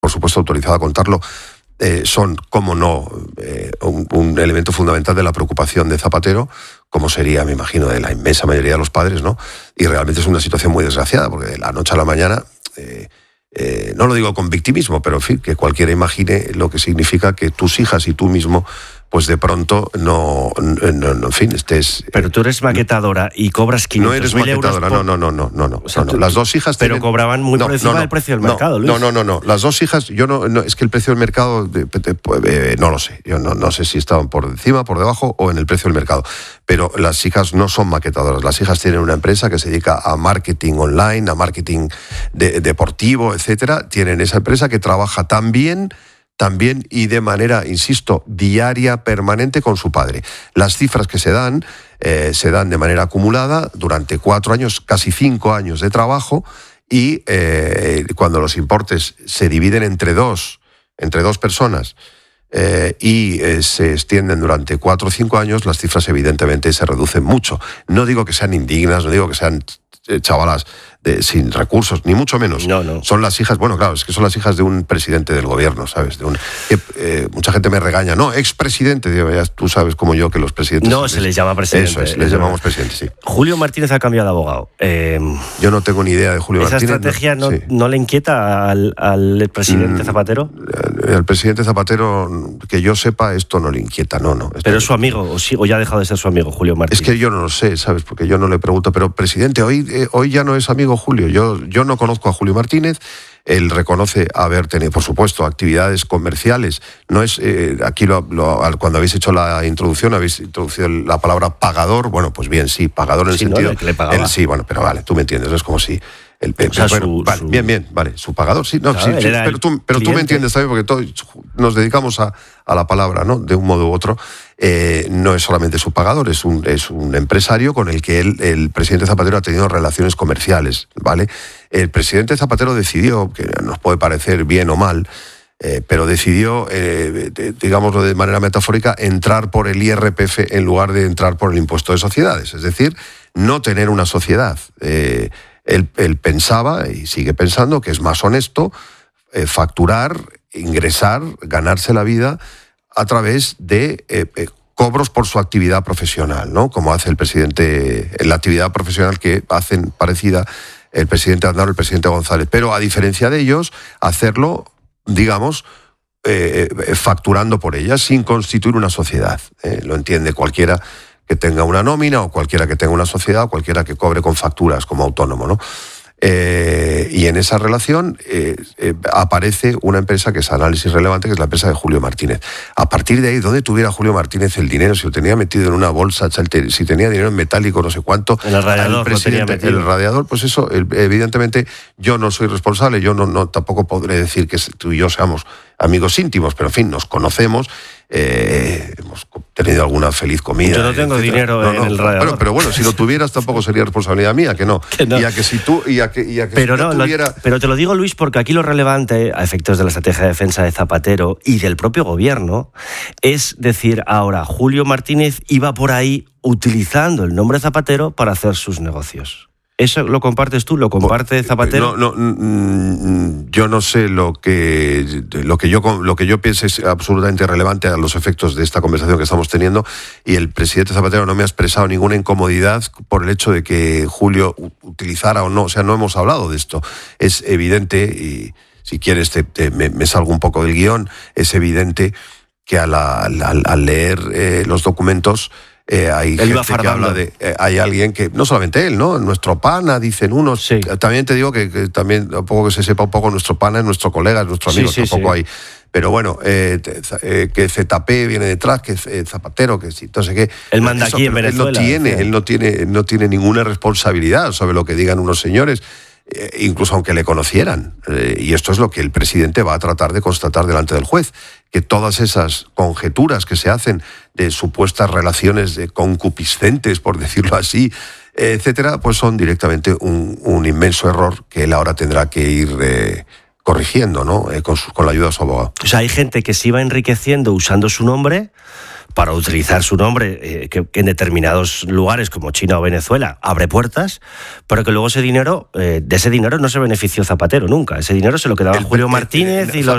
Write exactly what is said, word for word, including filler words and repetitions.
por supuesto autorizado a contarlo, eh, son, como no, eh, un, un elemento fundamental de la preocupación de Zapatero, como sería, me imagino, de la inmensa mayoría de los padres, ¿no? Y realmente es una situación muy desgraciada, porque de la noche a la mañana, eh, eh, no lo digo con victimismo, pero en fin, que cualquiera imagine lo que significa que tus hijas y tú mismo, pues de pronto no, no, no en fin, estés... Pero tú eres maquetadora y cobras quinientos mil euros. No eres maquetadora, por... no, no, no, no, no, o sea, no, tú, las dos hijas pero tienen... cobraban muy no, por encima no, no, del precio del no, mercado, Luis. No, no, no, no, las dos hijas, yo no, no es que el precio del mercado, de, de, de, eh, no lo sé, yo no, no sé si estaban por encima, por debajo o en el precio del mercado, pero las hijas no son maquetadoras, las hijas tienen una empresa que se dedica a marketing online, a marketing de, deportivo, etcétera, tienen esa empresa que trabaja tan bien... también y de manera, insisto, diaria, permanente con su padre. Las cifras que se dan, eh, se dan de manera acumulada durante cuatro años, casi cinco años de trabajo, y eh, cuando los importes se dividen entre dos, entre dos personas, eh, y eh, se extienden durante cuatro o cinco años, las cifras evidentemente se reducen mucho. No digo que sean indignas, no digo que sean chavalas de, sin recursos, ni mucho menos. No, no. Son las hijas, bueno, claro, es que son las hijas de un presidente del gobierno, ¿sabes? De un, que, eh, mucha gente me regaña, no, expresidente, digo, ya tú sabes como yo que los presidentes... No, se les llama presidente. Eso es, les llamamos presidente, sí. Julio Martínez ha cambiado de abogado. Eh, yo no tengo ni idea de Julio ¿esa Martínez. ¿Esa estrategia no, sí. no le inquieta al, al presidente Zapatero? Al, al presidente Zapatero, que yo sepa, esto no le inquieta, no, no. Pero es su amigo, o, sí, o ya ha dejado de ser su amigo, Julio Martínez. Es que yo no lo sé, ¿sabes? Porque yo no le pregunto, pero presidente, hoy, eh, hoy ya no es amigo Julio. Yo, yo no conozco a Julio Martínez. Él reconoce haber tenido, por supuesto, actividades comerciales. No es eh, aquí lo, lo, cuando habéis hecho la introducción, habéis introducido la palabra pagador. Bueno, pues bien, sí, pagador en el sí, sentido. ¿no? Que le pagaba. Él, sí, bueno, pero vale, tú me entiendes. Es como si. El, o sea, bueno, su, vale, su... bien, bien, vale, su pagador, sí, no, claro, sí, sí pero tú, pero tú me entiendes también, porque todos nos dedicamos a, a la palabra, ¿no? De un modo u otro. Eh, no es solamente su pagador, es un, es un empresario con el que él, el presidente Zapatero ha tenido relaciones comerciales, ¿vale? El presidente Zapatero decidió, que nos puede parecer bien o mal, eh, pero decidió, eh, de, digámoslo de manera metafórica, entrar por el I R P F en lugar de entrar por el impuesto de sociedades, es decir, no tener una sociedad. Eh, Él, él pensaba, y sigue pensando, que es más honesto eh, facturar, ingresar, ganarse la vida a través de eh, eh, cobros por su actividad profesional, ¿no? Como hace el presidente, en la actividad profesional que hacen parecida el presidente Aznar o el presidente González. Pero a diferencia de ellos, hacerlo, digamos, eh, facturando por ella sin constituir una sociedad. Eh, lo entiende cualquiera que tenga una nómina o cualquiera que tenga una sociedad o cualquiera que cobre con facturas como autónomo, ¿no? Eh, y en esa relación eh, eh, aparece una empresa que es análisis relevante, que es la empresa de Julio Martínez. A partir de ahí, ¿dónde tuviera Julio Martínez el dinero? Si lo tenía metido en una bolsa, si tenía dinero en metálico, no sé cuánto. En el radiador, el presidente, lo tenía el radiador, pues eso, evidentemente, yo no soy responsable, yo no, no tampoco podré decir que tú y yo seamos amigos íntimos, pero en fin, nos conocemos. Eh, hemos tenido alguna feliz comida. Yo no tengo etcétera. dinero no, en no, el radiador. Bueno, pero bueno, si lo tuvieras tampoco sería responsabilidad mía, que no. Que no. Y a que si tú, y a que, y a que pero si no, tuviera... lo, pero te lo digo, Luis, porque aquí lo relevante, a efectos de la estrategia de defensa de Zapatero y del propio gobierno, es decir, ahora Julio Martínez iba por ahí utilizando el nombre Zapatero para hacer sus negocios. ¿Eso lo compartes tú? ¿Lo comparte Zapatero? No, no, yo no sé lo que lo que yo lo que yo pienso es absolutamente relevante a los efectos de esta conversación que estamos teniendo, y el presidente Zapatero no me ha expresado ninguna incomodidad por el hecho de que Julio utilizara o no, o sea, no hemos hablado de esto. Es evidente, y si quieres te, te, me, me salgo un poco del guión, es evidente que al, al, al leer eh, los documentos Eh, hay él gente que habla de... Eh, hay alguien que... No solamente él, ¿no? Nuestro pana, dicen unos... Sí. También te digo que, que también, un poco que se sepa un poco, nuestro pana es nuestro colega, es nuestro amigo, sí, sí, tampoco sí. hay... Pero bueno, eh, eh, que Z P viene detrás, que eh, Zapatero, que si no sé qué... Él manda aquí en Venezuela. Él no tiene, él no tiene, no tiene ninguna responsabilidad sobre lo que digan unos señores, eh, incluso aunque le conocieran. Eh, y esto es lo que el presidente va a tratar de constatar delante del juez, que todas esas conjeturas que se hacen de supuestas relaciones de concupiscentes, por decirlo así, etcétera, pues son directamente un, un inmenso error que él ahora tendrá que ir eh, corrigiendo, ¿no? Eh, con, su, con la ayuda de su abogado. O sea, hay gente que se iba enriqueciendo usando su nombre para utilizar su nombre, eh, que, que en determinados lugares como China o Venezuela abre puertas, pero que luego ese dinero, eh, de ese dinero no se benefició Zapatero nunca. Ese dinero se lo quedaba El, Julio el, Martínez el, y los